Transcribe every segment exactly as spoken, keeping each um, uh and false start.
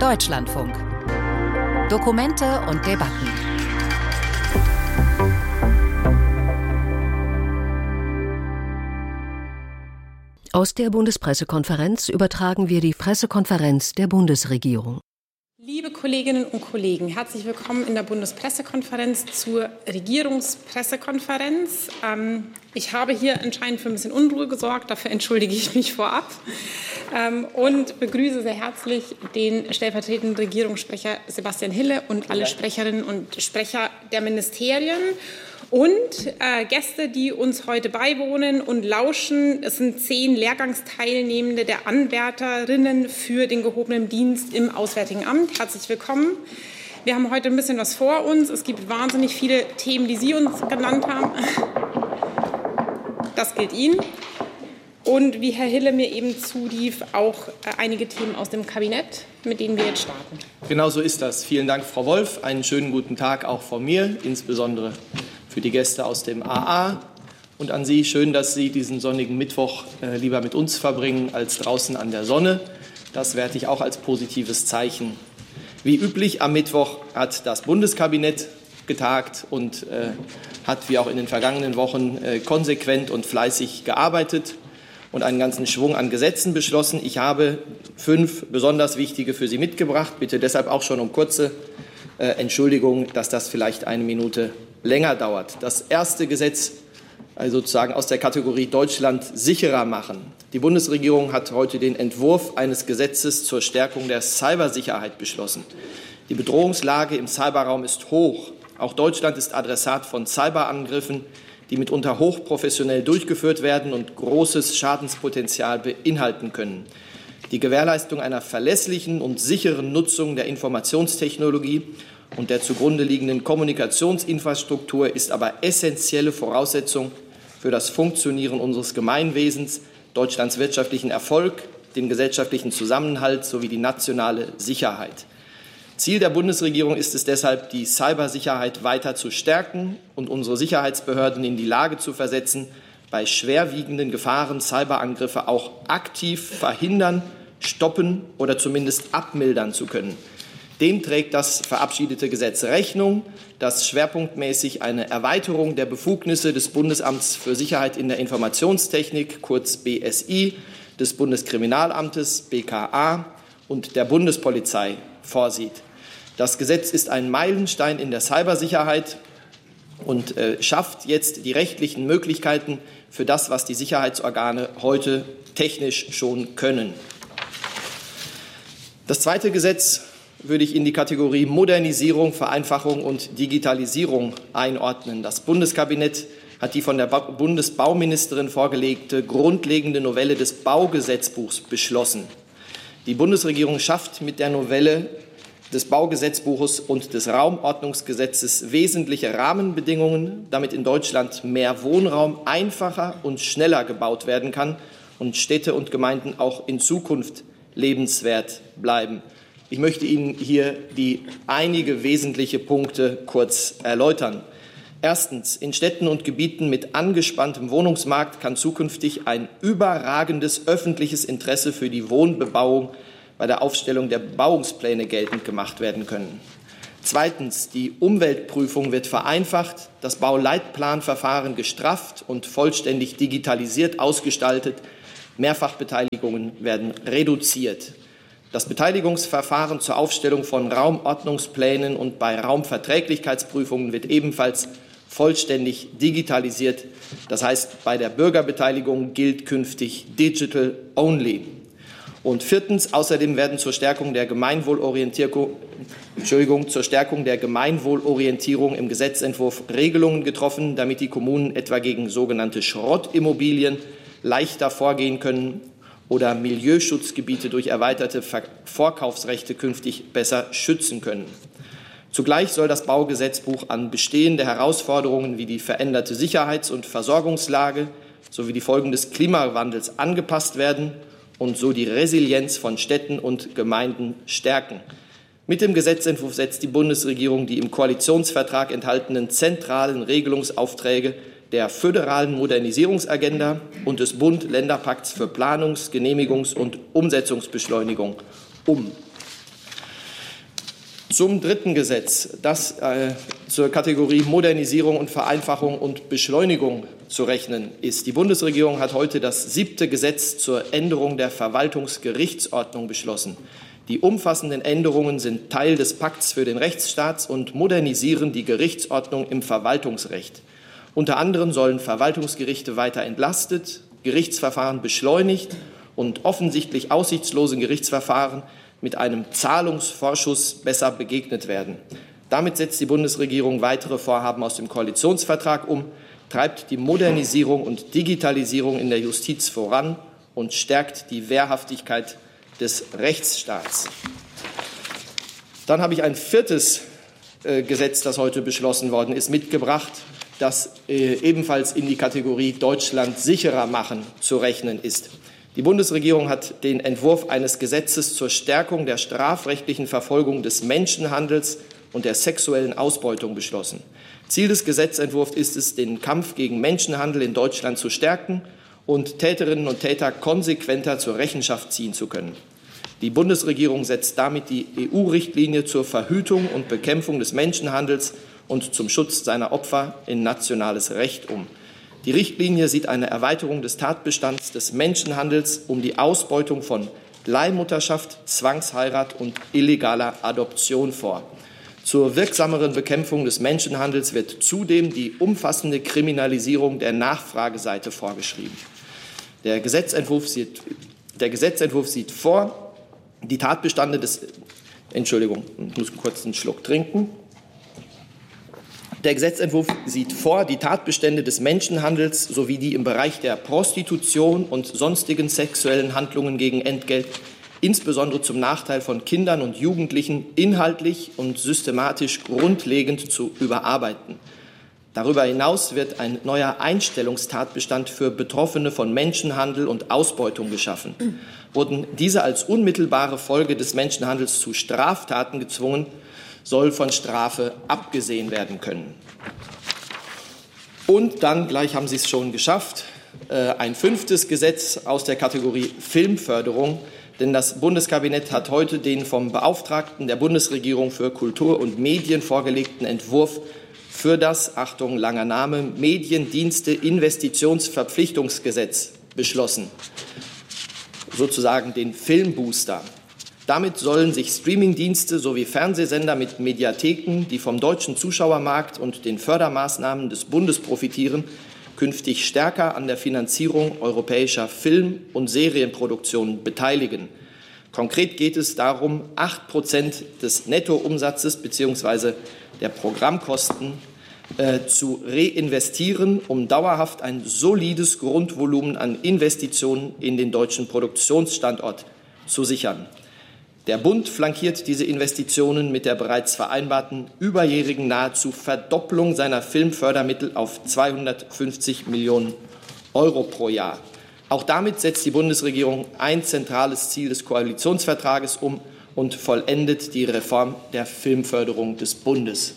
Deutschlandfunk. Dokumente und Debatten. Aus der Bundespressekonferenz übertragen wir die Pressekonferenz der Bundesregierung. Liebe Kolleginnen und Kollegen, herzlich willkommen in der Bundespressekonferenz zur Regierungspressekonferenz. Ähm, ich habe hier anscheinend für ein bisschen Unruhe gesorgt, dafür entschuldige ich mich vorab ähm, und begrüße sehr herzlich den stellvertretenden Regierungssprecher Sebastian Hille und alle Sprecherinnen und Sprecher der Ministerien. Und äh, Gäste, die uns heute beiwohnen und lauschen. Es sind zehn Lehrgangsteilnehmende der Anwärterinnen für den gehobenen Dienst im Auswärtigen Amt. Herzlich willkommen. Wir haben heute ein bisschen was vor uns. Es gibt wahnsinnig viele Themen, die Sie uns genannt haben. Das gilt Ihnen. Und wie Herr Hille mir eben zurief, auch äh, einige Themen aus dem Kabinett, mit denen wir jetzt starten. Genau so ist das. Vielen Dank, Frau Wolf. Einen schönen guten Tag auch von mir, insbesondere für die Gäste aus dem A A. Und an Sie schön, dass Sie diesen sonnigen Mittwoch äh, lieber mit uns verbringen als draußen an der Sonne. Das werte ich auch als positives Zeichen. Wie üblich am Mittwoch hat das Bundeskabinett getagt und äh, hat wie auch in den vergangenen Wochen äh, konsequent und fleißig gearbeitet und einen ganzen Schwung an Gesetzen beschlossen. Ich habe fünf besonders wichtige für Sie mitgebracht. Bitte deshalb auch schon um kurze äh, Entschuldigung, dass das vielleicht eine Minute länger dauert. Das erste Gesetz, also sozusagen aus der Kategorie Deutschland sicherer machen. Die Bundesregierung hat heute den Entwurf eines Gesetzes zur Stärkung der Cybersicherheit beschlossen. Die Bedrohungslage im Cyberraum ist hoch. Auch Deutschland ist Adressat von Cyberangriffen, die mitunter hochprofessionell durchgeführt werden und großes Schadenspotenzial beinhalten können. Die Gewährleistung einer verlässlichen und sicheren Nutzung der Informationstechnologie und der zugrunde liegenden Kommunikationsinfrastruktur ist aber essentielle Voraussetzung für das Funktionieren unseres Gemeinwesens, Deutschlands wirtschaftlichen Erfolg, den gesellschaftlichen Zusammenhalt sowie die nationale Sicherheit. Ziel der Bundesregierung ist es deshalb, die Cybersicherheit weiter zu stärken und unsere Sicherheitsbehörden in die Lage zu versetzen, bei schwerwiegenden Gefahren Cyberangriffe auch aktiv verhindern, stoppen oder zumindest abmildern zu können. Dem trägt das verabschiedete Gesetz Rechnung, das schwerpunktmäßig eine Erweiterung der Befugnisse des Bundesamts für Sicherheit in der Informationstechnik, kurz B S I, des Bundeskriminalamtes, B K A, und der Bundespolizei vorsieht. Das Gesetz ist ein Meilenstein in der Cybersicherheit und äh, schafft jetzt die rechtlichen Möglichkeiten für das, was die Sicherheitsorgane heute technisch schon können. Das zweite Gesetz würde ich in die Kategorie Modernisierung, Vereinfachung und Digitalisierung einordnen. Das Bundeskabinett hat die von der Bundesbauministerin vorgelegte grundlegende Novelle des Baugesetzbuchs beschlossen. Die Bundesregierung schafft mit der Novelle des Baugesetzbuches und des Raumordnungsgesetzes wesentliche Rahmenbedingungen, damit in Deutschland mehr Wohnraum einfacher und schneller gebaut werden kann und Städte und Gemeinden auch in Zukunft lebenswert bleiben. Ich möchte Ihnen hier die einige wesentliche Punkte kurz erläutern. Erstens. In Städten und Gebieten mit angespanntem Wohnungsmarkt kann zukünftig ein überragendes öffentliches Interesse für die Wohnbebauung bei der Aufstellung der Bebauungspläne geltend gemacht werden können. Zweitens. Die Umweltprüfung wird vereinfacht, das Bauleitplanverfahren gestrafft und vollständig digitalisiert ausgestaltet. Mehrfachbeteiligungen werden reduziert. Das Beteiligungsverfahren zur Aufstellung von Raumordnungsplänen und bei Raumverträglichkeitsprüfungen wird ebenfalls vollständig digitalisiert. Das heißt, bei der Bürgerbeteiligung gilt künftig Digital Only. Und viertens, außerdem werden zur Stärkung der Gemeinwohlorientierung, Entschuldigung, zur Stärkung der Gemeinwohlorientierung im Gesetzentwurf Regelungen getroffen, damit die Kommunen etwa gegen sogenannte Schrottimmobilien leichter vorgehen können oder Milieuschutzgebiete durch erweiterte Vorkaufsrechte künftig besser schützen können. Zugleich soll das Baugesetzbuch an bestehende Herausforderungen wie die veränderte Sicherheits- und Versorgungslage sowie die Folgen des Klimawandels angepasst werden und so die Resilienz von Städten und Gemeinden stärken. Mit dem Gesetzentwurf setzt die Bundesregierung die im Koalitionsvertrag enthaltenen zentralen Regelungsaufträge der föderalen Modernisierungsagenda und des Bund-Länder-Pakts für Planungs-, Genehmigungs- und Umsetzungsbeschleunigung um. Zum dritten Gesetz, das äh, zur Kategorie Modernisierung und Vereinfachung und Beschleunigung zu rechnen ist. Die Bundesregierung hat heute das siebte Gesetz zur Änderung der Verwaltungsgerichtsordnung beschlossen. Die umfassenden Änderungen sind Teil des Pakts für den Rechtsstaat und modernisieren die Gerichtsordnung im Verwaltungsrecht. Unter anderem sollen Verwaltungsgerichte weiter entlastet, Gerichtsverfahren beschleunigt und offensichtlich aussichtslose Gerichtsverfahren mit einem Zahlungsvorschuss besser begegnet werden. Damit setzt die Bundesregierung weitere Vorhaben aus dem Koalitionsvertrag um, treibt die Modernisierung und Digitalisierung in der Justiz voran und stärkt die Wehrhaftigkeit des Rechtsstaats. Dann habe ich ein viertes äh, Gesetz, das heute beschlossen worden ist, mitgebracht, das äh, ebenfalls in die Kategorie Deutschland sicherer machen zu rechnen ist. Die Bundesregierung hat den Entwurf eines Gesetzes zur Stärkung der strafrechtlichen Verfolgung des Menschenhandels und der sexuellen Ausbeutung beschlossen. Ziel des Gesetzentwurfs ist es, den Kampf gegen Menschenhandel in Deutschland zu stärken und Täterinnen und Täter konsequenter zur Rechenschaft ziehen zu können. Die Bundesregierung setzt damit die E U-Richtlinie zur Verhütung und Bekämpfung des Menschenhandels und zum Schutz seiner Opfer in nationales Recht um. Die Richtlinie sieht eine Erweiterung des Tatbestands des Menschenhandels um die Ausbeutung von Leihmutterschaft, Zwangsheirat und illegaler Adoption vor. Zur wirksameren Bekämpfung des Menschenhandels wird zudem die umfassende Kriminalisierung der Nachfrageseite vorgeschrieben. Der Gesetzentwurf sieht, der Gesetzentwurf sieht vor, die Tatbestände des Entschuldigung, ich muss kurz einen Schluck trinken. Der Gesetzentwurf sieht vor, die Tatbestände des Menschenhandels sowie die im Bereich der Prostitution und sonstigen sexuellen Handlungen gegen Entgelt, insbesondere zum Nachteil von Kindern und Jugendlichen, inhaltlich und systematisch grundlegend zu überarbeiten. Darüber hinaus wird ein neuer Einstellungstatbestand für Betroffene von Menschenhandel und Ausbeutung geschaffen. Wurden diese als unmittelbare Folge des Menschenhandels zu Straftaten gezwungen, soll von Strafe abgesehen werden können. Und dann, gleich haben Sie es schon geschafft, ein fünftes Gesetz aus der Kategorie Filmförderung. Denn das Bundeskabinett hat heute den vom Beauftragten der Bundesregierung für Kultur und Medien vorgelegten Entwurf für das, Achtung, langer Name, Mediendienste-Investitionsverpflichtungsgesetz beschlossen, sozusagen den Filmbooster. Damit sollen sich Streamingdienste sowie Fernsehsender mit Mediatheken, die vom deutschen Zuschauermarkt und den Fördermaßnahmen des Bundes profitieren, künftig stärker an der Finanzierung europäischer Film- und Serienproduktionen beteiligen. Konkret geht es darum, acht Prozent des Nettoumsatzes bzw. der Programmkosten äh, zu reinvestieren, um dauerhaft ein solides Grundvolumen an Investitionen in den deutschen Produktionsstandort zu sichern. Der Bund flankiert diese Investitionen mit der bereits vereinbarten überjährigen nahezu Verdopplung seiner Filmfördermittel auf zweihundertfünfzig Millionen Euro pro Jahr. Auch damit setzt die Bundesregierung ein zentrales Ziel des Koalitionsvertrages um und vollendet die Reform der Filmförderung des Bundes.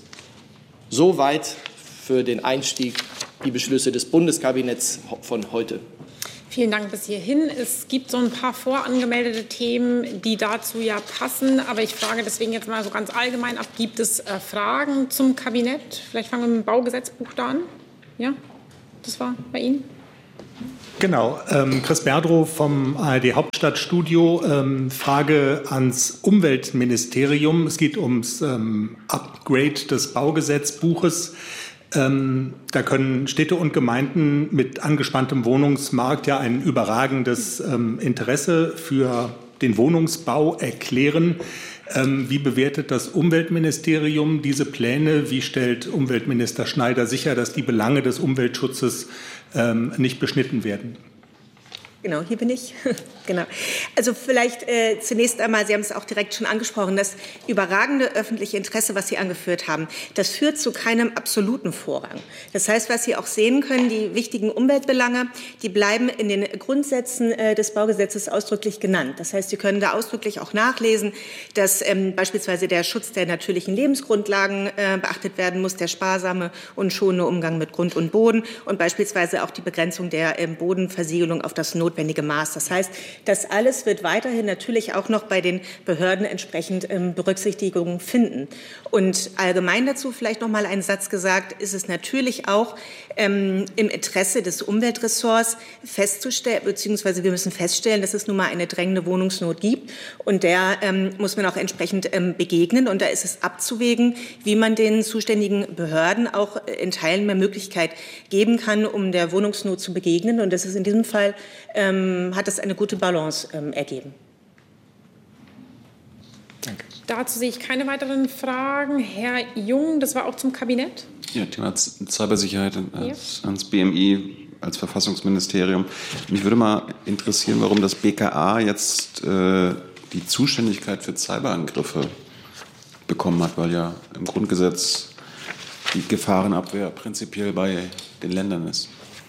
Soweit für den Einstieg die Beschlüsse des Bundeskabinetts von heute. Vielen Dank bis hierhin. Es gibt so ein paar vorangemeldete Themen, die dazu ja passen. Aber ich frage deswegen jetzt mal so ganz allgemein ab. Gibt es äh, Fragen zum Kabinett? Vielleicht fangen wir mit dem Baugesetzbuch da an. Ja, das war bei Ihnen. Genau. Ähm, Chris Berdrow vom A R D Hauptstadtstudio. Ähm, Frage ans Umweltministerium. Es geht ums ähm, Upgrade des Baugesetzbuches. Ähm, da können Städte und Gemeinden mit angespanntem Wohnungsmarkt ja ein überragendes ähm, Interesse für den Wohnungsbau erklären. Ähm, wie bewertet das Umweltministerium diese Pläne? Wie stellt Umweltminister Schneider sicher, dass die Belange des Umweltschutzes ähm, nicht beschnitten werden? Genau, hier bin ich. Genau. Also vielleicht äh, zunächst einmal, Sie haben es auch direkt schon angesprochen, das überragende öffentliche Interesse, was Sie angeführt haben, das führt zu keinem absoluten Vorrang. Das heißt, was Sie auch sehen können, die wichtigen Umweltbelange, die bleiben in den Grundsätzen äh, des Baugesetzes ausdrücklich genannt. Das heißt, Sie können da ausdrücklich auch nachlesen, dass ähm, beispielsweise der Schutz der natürlichen Lebensgrundlagen äh, beachtet werden muss, der sparsame und schonende Umgang mit Grund und Boden und beispielsweise auch die Begrenzung der äh, Bodenversiegelung auf das notwendige Maß. Das heißt, Das alles wird weiterhin natürlich auch noch bei den Behörden entsprechend ähm, Berücksichtigung finden. Und allgemein dazu vielleicht noch mal einen Satz gesagt, ist es natürlich auch ähm, im Interesse des Umweltressorts festzustellen, beziehungsweise wir müssen feststellen, dass es nun mal eine drängende Wohnungsnot gibt und der ähm, muss man auch entsprechend ähm, begegnen und da ist es abzuwägen, wie man den zuständigen Behörden auch in Teilen mehr Möglichkeit geben kann, um der Wohnungsnot zu begegnen und das ist in diesem Fall, ähm, hat es eine gute Balance ähm, ergeben. Danke. Dazu sehe ich keine weiteren Fragen. Herr Jung, das war auch zum Kabinett. Ja, Thema Cybersicherheit ans, ja. ans B M I, als Verfassungsministerium. Mich würde mal interessieren, warum das B K A jetzt äh, die Zuständigkeit für Cyberangriffe bekommen hat, weil ja im Grundgesetz die Gefahrenabwehr prinzipiell bei den Ländern ist.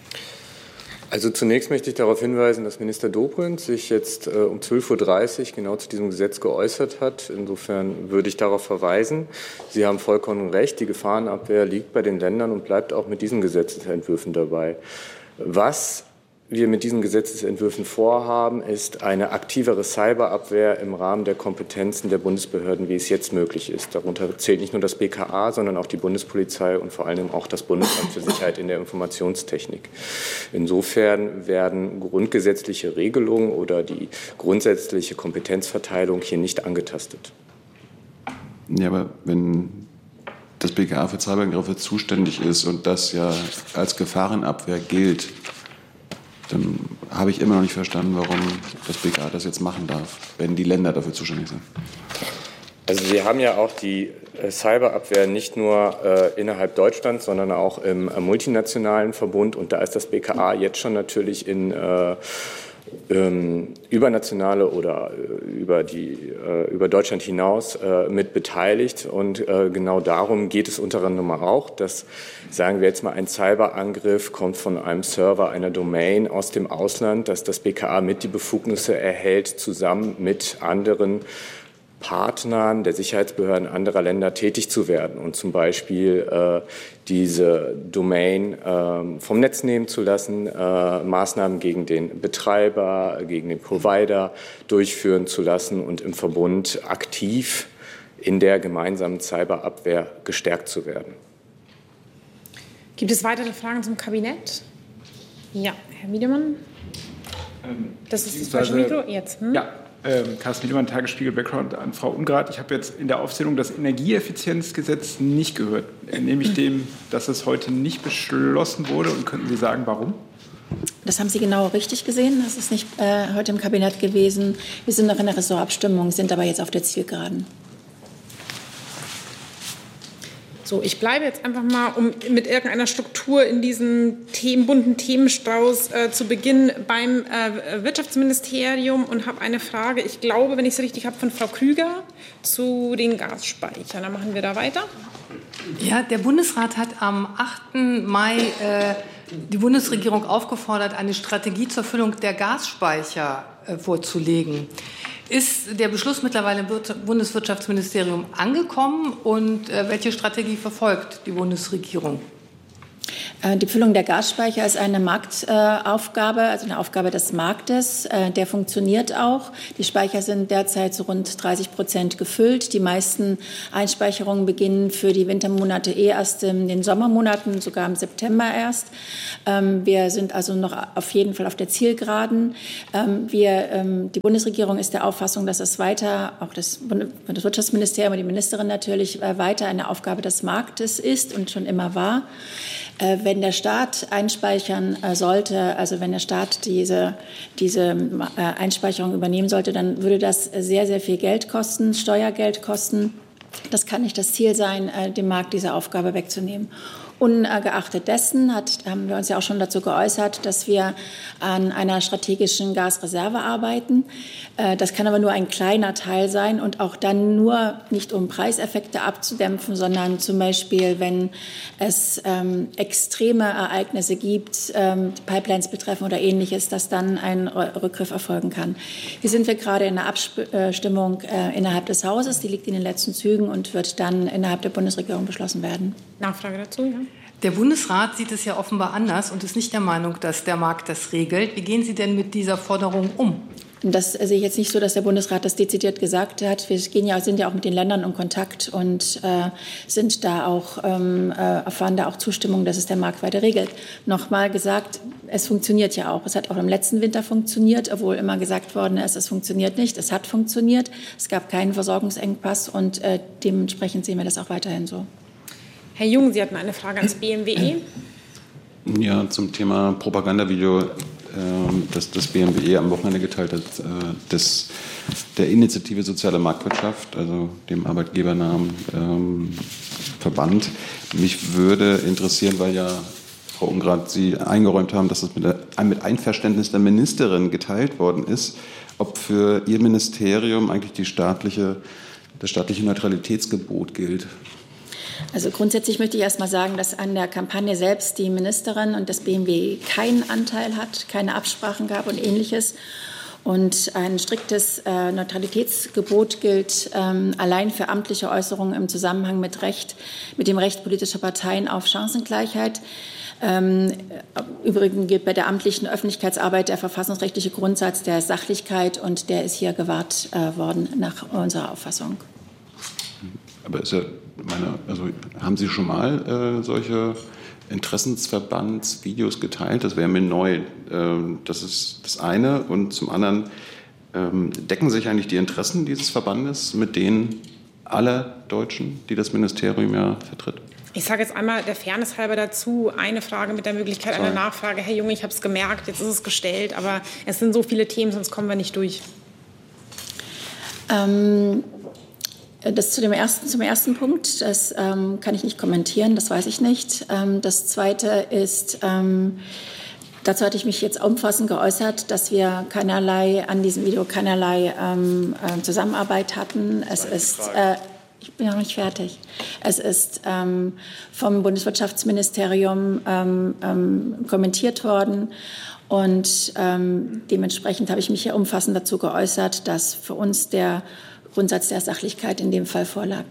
Also zunächst möchte ich darauf hinweisen, dass Minister Dobrindt sich jetzt äh, um zwölf Uhr dreißig genau zu diesem Gesetz geäußert hat. Insofern würde ich darauf verweisen. Sie haben vollkommen recht, die Gefahrenabwehr liegt bei den Ländern und bleibt auch mit diesen Gesetzesentwürfen dabei. Was wir mit diesen Gesetzesentwürfen vorhaben, ist eine aktivere Cyberabwehr im Rahmen der Kompetenzen der Bundesbehörden, wie es jetzt möglich ist. Darunter zählt nicht nur das B K A, sondern auch die Bundespolizei und vor allem auch das Bundesamt für Sicherheit in der Informationstechnik. Insofern werden grundgesetzliche Regelungen oder die grundsätzliche Kompetenzverteilung hier nicht angetastet. Ja, aber wenn das B K A für Cyberangriffe zuständig ist und das ja als Gefahrenabwehr gilt, dann habe ich immer noch nicht verstanden, warum das B K A das jetzt machen darf, wenn die Länder dafür zuständig sind. Also wir haben ja auch die äh, Cyberabwehr nicht nur äh, innerhalb Deutschlands, sondern auch im äh, multinationalen Verbund. Und da ist das B K A jetzt schon natürlich in äh, ähm, übernationale oder äh, über, die, äh, über Deutschland hinaus äh, mit beteiligt. Und äh, genau darum geht es unter anderem auch, dass, sagen wir jetzt mal, ein Cyberangriff kommt von einem Server, einer Domain aus dem Ausland, dass das B K A mit die Befugnisse erhält, zusammen mit anderen Partnern der Sicherheitsbehörden anderer Länder tätig zu werden und zum Beispiel äh, diese Domain äh, vom Netz nehmen zu lassen, äh, Maßnahmen gegen den Betreiber, gegen den Provider durchführen zu lassen und im Verbund aktiv in der gemeinsamen Cyberabwehr gestärkt zu werden. Gibt es weitere Fragen zum Kabinett? Ja, Herr Wiedemann. Ähm, das ist das falsche Mikro. Jetzt. Hm? Ja. Ähm, Carsten Wiedemann, Tagesspiegel, Background an Frau Ungrad. Ich habe jetzt in der Aufzählung das Energieeffizienzgesetz nicht gehört. Nehme ich dem, dass es heute nicht beschlossen wurde und könnten Sie sagen, warum? Das haben Sie genau richtig gesehen. Das ist nicht äh, heute im Kabinett gewesen. Wir sind noch in der Ressortabstimmung, sind aber jetzt auf der Zielgeraden. So, ich bleibe jetzt einfach mal, um mit irgendeiner Struktur in diesem Themen, bunten Themenstrauß äh, zu Beginn beim äh, Wirtschaftsministerium und habe eine Frage, ich glaube, wenn ich es richtig habe, von Frau Krüger zu den Gasspeichern. Dann machen wir da weiter. Ja, der Bundesrat hat am achten Mai äh, die Bundesregierung aufgefordert, eine Strategie zur Füllung der Gasspeicher äh, vorzulegen. Ist der Beschluss mittlerweile im Bundeswirtschaftsministerium angekommen und äh, welche Strategie verfolgt die Bundesregierung? Die Füllung der Gasspeicher ist eine Marktaufgabe, also eine Aufgabe des Marktes. Der funktioniert auch. Die Speicher sind derzeit zu rund dreißig Prozent gefüllt. Die meisten Einspeicherungen beginnen für die Wintermonate eh erst in den Sommermonaten, sogar im September erst. Wir sind also noch auf jeden Fall auf der Zielgeraden. Wir, die Bundesregierung ist der Auffassung, dass es weiter, auch das Bundeswirtschaftsministerium und die Ministerin natürlich, weiter eine Aufgabe des Marktes ist und schon immer war. Wenn der Staat einspeichern sollte, also wenn der Staat diese, diese Einspeicherung übernehmen sollte, dann würde das sehr, sehr viel Geld kosten, Steuergeld kosten. Das kann nicht das Ziel sein, dem Markt diese Aufgabe wegzunehmen. Ungeachtet dessen hat, haben wir uns ja auch schon dazu geäußert, dass wir an einer strategischen Gasreserve arbeiten. Das kann aber nur ein kleiner Teil sein und auch dann nur nicht, um Preiseffekte abzudämpfen, sondern zum Beispiel, wenn es ähm, extreme Ereignisse gibt, ähm, Pipelines betreffen oder Ähnliches, dass dann ein Rückgriff erfolgen kann. Hier sind wir gerade in der Abstimmung äh, innerhalb des Hauses. Die liegt in den letzten Zügen und wird dann innerhalb der Bundesregierung beschlossen werden. Nachfrage dazu, ja. Der Bundesrat sieht es ja offenbar anders und ist nicht der Meinung, dass der Markt das regelt. Wie gehen Sie denn mit dieser Forderung um? Das sehe ich jetzt nicht so, dass der Bundesrat das dezidiert gesagt hat. Wir gehen ja, sind ja auch mit den Ländern in Kontakt und äh, sind da auch, ähm, äh, erfahren da auch Zustimmung, dass es der Markt weiter regelt. Nochmal gesagt, es funktioniert ja auch. Es hat auch im letzten Winter funktioniert, obwohl immer gesagt worden ist, es funktioniert nicht. Es hat funktioniert. Es gab keinen Versorgungsengpass und äh, dementsprechend sehen wir das auch weiterhin so. Herr Jung, Sie hatten eine Frage ans B M W E. Ja, zum Thema Propagandavideo, das das B M W E am Wochenende geteilt hat, das, der Initiative Soziale Marktwirtschaft, also dem arbeitgebernahen ähm, Verband. Mich würde interessieren, weil ja, Frau Ungrath, Sie eingeräumt haben, dass das mit, der, mit Einverständnis der Ministerin geteilt worden ist, ob für Ihr Ministerium eigentlich die staatliche, das staatliche Neutralitätsgebot gilt. Also grundsätzlich möchte ich erst mal sagen, dass an der Kampagne selbst die Ministerin und das B M W keinen Anteil hat, keine Absprachen gab und Ähnliches. Und ein striktes äh, Neutralitätsgebot gilt ähm, allein für amtliche Äußerungen im Zusammenhang mit Recht, mit dem Recht politischer Parteien auf Chancengleichheit. Ähm, Übrigens gilt bei der amtlichen Öffentlichkeitsarbeit der verfassungsrechtliche Grundsatz der Sachlichkeit und der ist hier gewahrt äh, worden nach unserer Auffassung. Aber ist ja meine, also haben Sie schon mal äh, solche Interessensverbandsvideos geteilt? Das wäre mir neu. Ähm, das ist das eine. Und zum anderen, ähm, decken sich eigentlich die Interessen dieses Verbandes mit denen aller Deutschen, die das Ministerium ja vertritt? Ich sage jetzt einmal der Fairness halber dazu eine Frage mit der Möglichkeit einer Nachfrage. Herr Junge, ich habe es gemerkt, jetzt ist es gestellt, aber es sind so viele Themen, sonst kommen wir nicht durch. Ähm Das zu dem ersten, zum ersten Punkt, das ähm, kann ich nicht kommentieren, das weiß ich nicht. Ähm, das Zweite ist, ähm, dazu hatte ich mich jetzt umfassend geäußert, dass wir keinerlei, an diesem Video keinerlei ähm, äh, Zusammenarbeit hatten. Es ist, äh, ich bin noch nicht fertig, es ist ähm, vom Bundeswirtschaftsministerium ähm, ähm, kommentiert worden. Und ähm, dementsprechend habe ich mich hier umfassend dazu geäußert, dass für uns der Grundsatz der Sachlichkeit in dem Fall vorlag.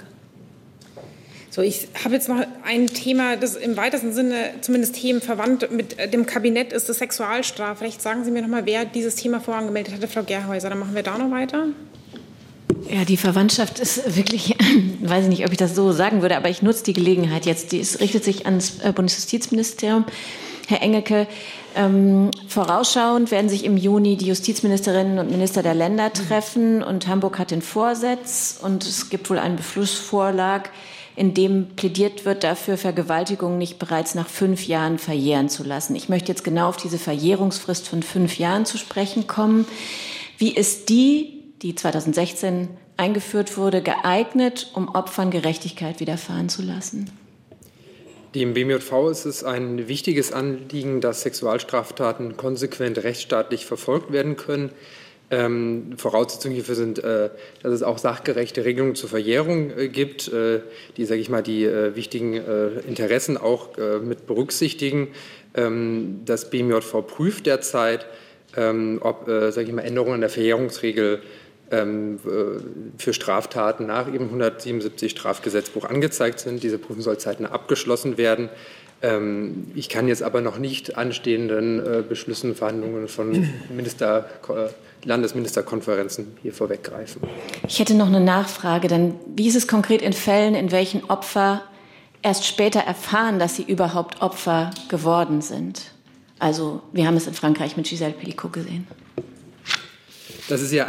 So, ich habe jetzt noch ein Thema, das im weitesten Sinne zumindest themenverwandt mit dem Kabinett ist, das Sexualstrafrecht. Sagen Sie mir noch mal, wer dieses Thema vorangemeldet hatte, Frau Gerhäuser. Dann machen wir da noch weiter. Ja, die Verwandtschaft ist wirklich, weiß ich nicht, ob ich das so sagen würde, aber ich nutze die Gelegenheit jetzt. Es richtet sich ans Bundesjustizministerium. Herr Engelke, ähm, vorausschauend werden sich im Juni die Justizministerinnen und Minister der Länder treffen und Hamburg hat den Vorsitz und es gibt wohl einen Beschlussvorschlag, in dem plädiert wird dafür, Vergewaltigungen nicht bereits nach fünf Jahren verjähren zu lassen. Ich möchte jetzt genau auf diese Verjährungsfrist von fünf Jahren zu sprechen kommen. Wie ist die, die zweitausendsechzehn eingeführt wurde, geeignet, um Opfern Gerechtigkeit widerfahren zu lassen? Dem B M J V ist es ein wichtiges Anliegen, dass Sexualstraftaten konsequent rechtsstaatlich verfolgt werden können. Ähm, Voraussetzungen hierfür sind, äh, dass es auch sachgerechte Regelungen zur Verjährung äh, gibt, äh, die, sage ich mal, die äh, wichtigen äh, Interessen auch äh, mit berücksichtigen. Ähm, das B M J V prüft derzeit, ähm, ob, äh, sage ich mal, Änderungen an der Verjährungsregel für Straftaten nach eben hundertsiebenundsiebzig Strafgesetzbuch angezeigt sind. Diese Prüfung soll zeitnah abgeschlossen werden. Ich kann jetzt aber noch nicht anstehenden Beschlüssen, Verhandlungen von Minister, Landesministerkonferenzen hier vorweggreifen. Ich hätte noch eine Nachfrage. Denn wie ist es konkret in Fällen, in welchen Opfer erst später erfahren, dass sie überhaupt Opfer geworden sind? Also wir haben es in Frankreich mit Gisèle Pelicot gesehen. Das ist ja